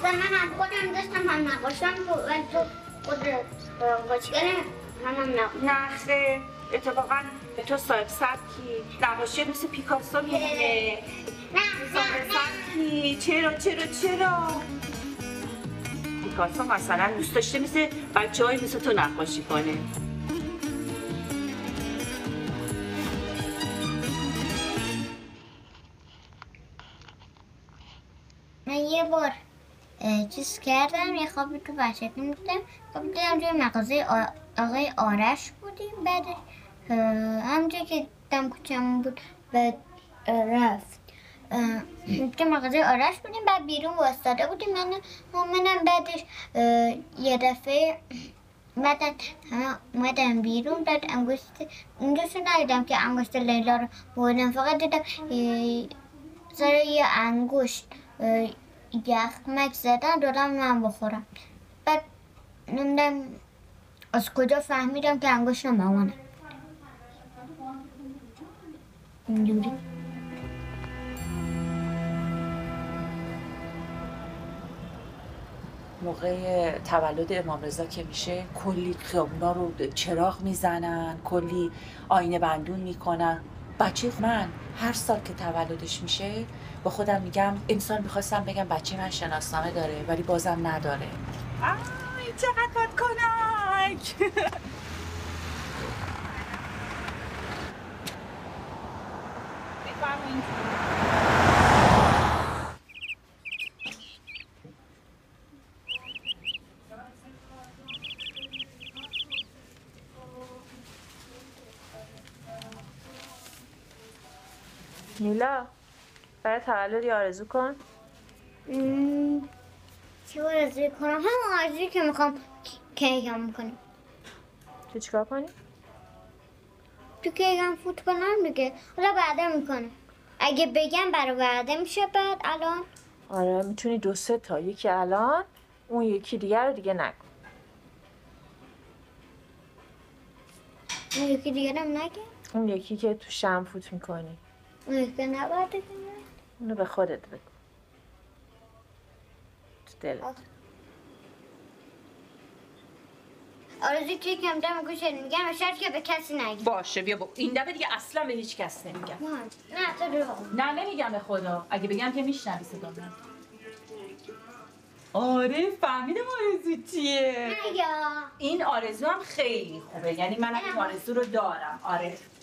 من هم خودم داشتم هم نقاشم تو خود نقاشگره منم نقاشم. نه خیر، اتفاقا تو صاحب سبکی، نقاشی مثل پیکاسو میمونه. صاحب سبکی. چرا؟ پیکاسو مثلا دوست داشته مثل بچه‌های مثل تو نقاشی کنه. من یه بار چیز کردم یه خوابی که بچه که میدم خواب دیدم توی مغازه آقای آرش بودیم بعدش همونجا که دم کوچمون بود بعد رفت که مغازه آرش بودیم بعد بیرون واسطاده بودیم منم بعدش یه دفعه اومدم بیرون بعد انگشت اونجاشو ندیدم که انگشت لیلا رو بردم فقط دیدم سر یه انگشت یخمک زدن دادم من بخورم بعد نمیدم از کجا فهمیدم که انگشت مامانه اینجوری. موقع تولد امام رضا که میشه کلی خیابونا رو چراغ میزنن، کلی آینه بندون میکنن. بچه من هر سال که تولدش میشه با خودم میگم امسال میخواستم بگم بچه من شناسنامه داره ولی بازم نداره. چقدر باید کنک. نیلا برای تولد آرزو کن. چه آرزوی کنم؟ همون آرزویی که میخوام کیکم میکنم. تو چیکار کنی؟ تو کیکم فوت کنم دیگه. حالا بعدا میکنم. اگه بگم برآورده میشه بعد الان؟ آره میتونی 2-3 تا، یکی الان اون یکی دیگه رو دیگه نکن. اون یکی دیگه هم نگه؟ اون یکی که تو شم فوت میکنی اون یکی نباید دیگه؟ اونو به خودت بگو تو دلت. آرزوی کیکم دم گوشت میگم شاید که به کسی نگی. باشه بیا این دفعه دیگه اصلا به هیچ کس نمیگم. نه تو دروغ. نه نمیگم به خدا. اگه بگم که میشنوی صدامو. آره فهمیدم آرزو چیه. نه یا این آرزو هم خیلی خوبه، یعنی منم این آرزو رو دارم. آره